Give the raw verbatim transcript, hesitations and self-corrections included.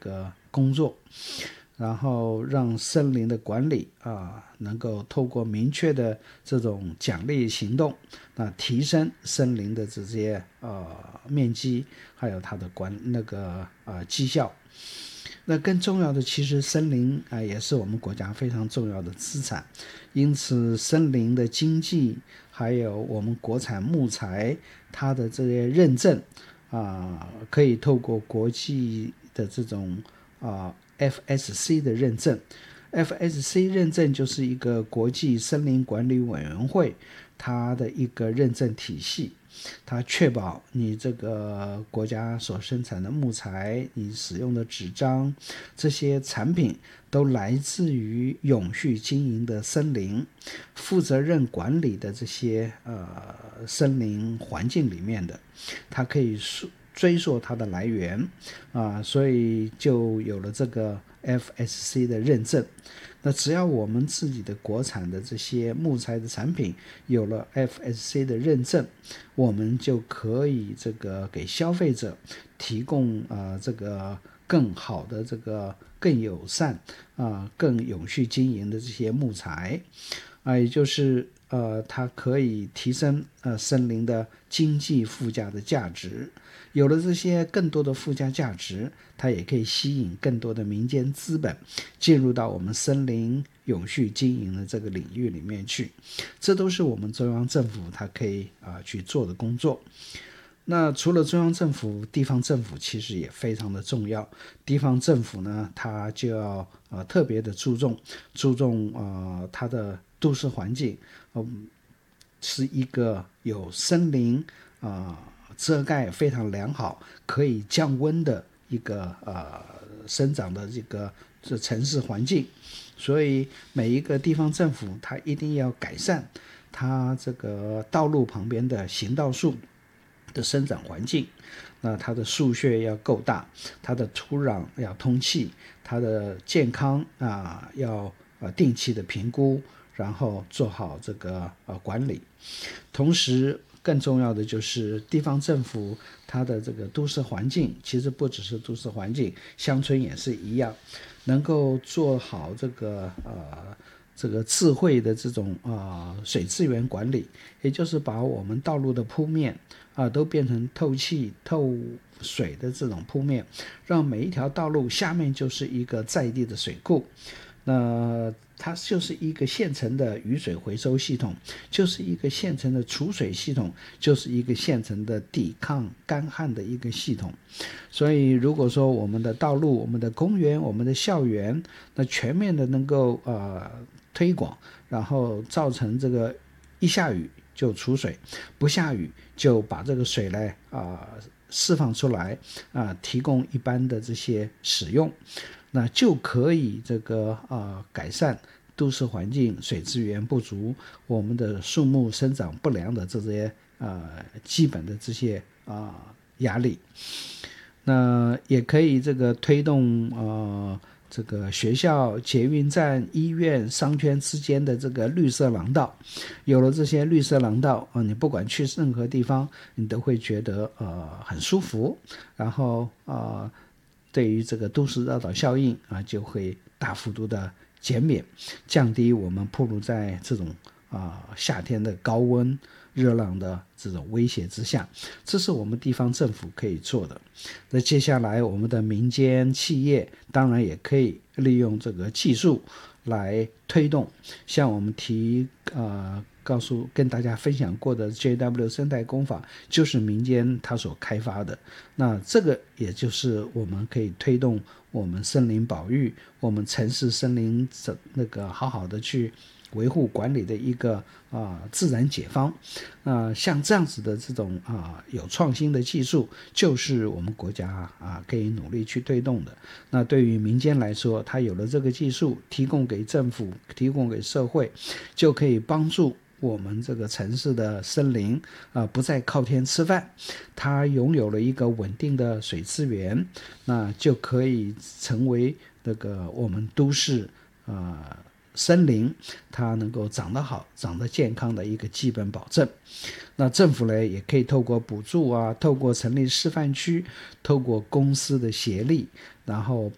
个工作，然后让森林的管理啊能够透过明确的这种奖励行动，那提升森林的这些呃面积，还有它的管那个呃绩效。那更重要的，其实森林啊、呃、也是我们国家非常重要的资产，因此森林的经济还有我们国产木材它的这些认证啊、呃，可以透过国际的这种啊、呃、F S C 的认证。F S C 认证就是一个国际森林管理委员会它的一个认证体系，它确保你这个国家所生产的木材，你使用的纸张，这些产品都来自于永续经营的森林，负责任管理的这些呃森林环境里面的，它可以追溯它的来源啊，所以就有了这个 F S C 的认证。那只要我们自己的国产的这些木材的产品有了 F S C 的认证，我们就可以这个给消费者提供呃这个更好的这个更友善啊、呃、更永续经营的这些木材啊、呃，也就是呃它可以提升呃森林的经济附加的价值。有了这些更多的附加价值，它也可以吸引更多的民间资本进入到我们森林永续经营的这个领域里面去，这都是我们中央政府它可以啊、呃、去做的工作。那除了中央政府，地方政府其实也非常的重要。地方政府呢，它就要呃特别的注重注重呃它的都市环境，嗯，是一个有森林啊、呃、遮盖非常良好，可以降温的一个呃生长的这个这城市环境。所以每一个地方政府它一定要改善它这个道路旁边的行道树的生长环境，那它的树穴要够大，它的土壤要通气，它的健康啊要呃定期的评估，然后做好这个呃管理。同时更重要的就是地方政府它的这个都市环境，其实不只是都市环境，乡村也是一样，能够做好这个呃这个智慧的这种啊、呃、水资源管理，也就是把我们道路的铺面啊、呃、都变成透气透水的这种铺面，让每一条道路下面就是一个在地的水库。那它就是一个现成的雨水回收系统，就是一个现成的储水系统，就是一个现成的抵抗干旱的一个系统。所以如果说我们的道路、我们的公园、我们的校园，那全面的能够呃推广，然后造成这个一下雨就储水，不下雨就把这个水来啊、呃、释放出来啊、呃，提供一般的这些使用，那就可以这个啊、呃、改善都市环境水资源不足，我们的树木生长不良的这些呃基本的这些啊、呃、压力。那也可以这个推动呃这个学校、捷运站、医院、商圈之间的这个绿色廊道。有了这些绿色廊道啊、呃，你不管去任何地方，你都会觉得呃很舒服，然后呃对于这个都市热岛效应啊、呃，就会大幅度的减免，降低我们暴露在这种啊、呃、夏天的高温热浪的这种威胁之下，这是我们地方政府可以做的。那接下来我们的民间企业当然也可以利用这个技术来推动，像我们提呃告诉跟大家分享过的 J W 生态工法，就是民间它所开发的。那这个也就是我们可以推动我们森林保育，我们城市森林那个好好的去维护管理的一个啊、呃、自然解方啊、呃，像这样子的这种啊、呃、有创新的技术，就是我们国家啊、呃、可以努力去推动的。那对于民间来说，它有了这个技术，提供给政府，提供给社会，就可以帮助我们这个城市的森林啊、呃、不再靠天吃饭，它拥有了一个稳定的水资源，那就可以成为这个我们都市啊。呃森林它能够长得好、长得健康的一个基本保证。那政府呢，也可以透过补助啊，透过成立示范区，透过公司的协力，然后